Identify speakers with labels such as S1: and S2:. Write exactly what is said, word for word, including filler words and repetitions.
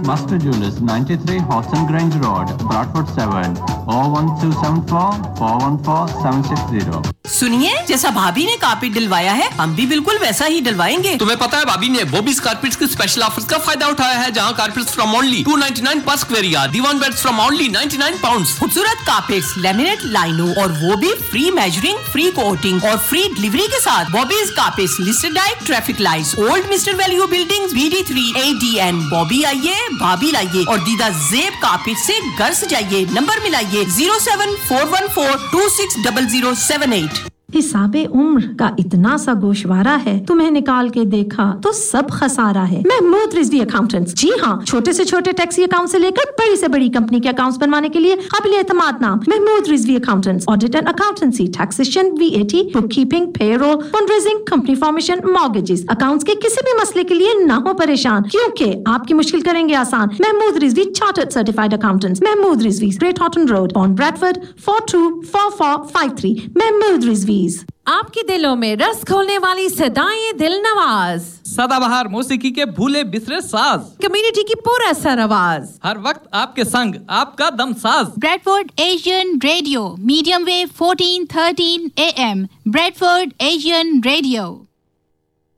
S1: Master Jewelers, ninety-three Horton Grange Road, Bradford seven, oh one two seven four, four one four seven six zero.
S2: سنیے, جیسا بھابی نے carpet ڈلوایا ہے ہم بھی بالکل ویسا ہی ڈلوائیں گے.
S3: تمہیں پتا ہے بھابی نے بوبیز کارپیٹس کے اسپیشل آفرز کا فائدہ اٹھایا ہے, جہاں carpets from only two ninety-nine per square yard, دیوان beds from only ninety-nine pounds.
S2: خوبصورت کارپیٹس, لیمینیٹ لائنوں اور وہ بھی فری میجرنگ, فری کوٹنگ اور فری ڈلیوری کے ساتھ. بوبیز carpets listed diet traffic lights, old mister value building B D three A D N. Bobby آئیے, بھابی لائیے اور دیدہ زیب کارپیٹ سے گھر سجائیے. Number ملائیے zero seven four one four two six zero zero seven eight.
S4: حساب عمر کا اتنا سا گوشوارہ ہے, تمہیں نکال کے دیکھا تو سب خسارہ ہے. محمود رضوی اکاؤنٹنٹس, جی ہاں, چھوٹے سے چھوٹے ٹیکسی اکاؤنٹ سے لے کر بڑی سے بڑی کمپنی کے اکاؤنٹس بنوانے کے لیے قابل اعتماد نام Mahmood Rizvi accountants. Audit and accountancy, taxation, we A T, book keeping, pay role, fund raising, company formation, mortgages. Accounts کے کسی بھی مسئلے کے لیے نہ ہو پریشان, کیونکہ آپ کی مشکل کریں گے آسان. Mahmood Rizvi chartered certified accountants, Mahmood Rizvi, great ہاٹن road, پون Bradford four two four four five three. Mahmood رضویز.
S5: آپ کے دلوں میں رس کھولنے والی صدائیں دل نواز,
S6: سدا بہار موسیقی کے بھولے بسرے ساز,
S5: کمیونٹی کی پر اثر آواز,
S6: ہر وقت آپ کے سنگ آپ کا دم ساز.
S7: Bradford Asian radio, medium view fourteen thirteen A M. Bradford Asian radio.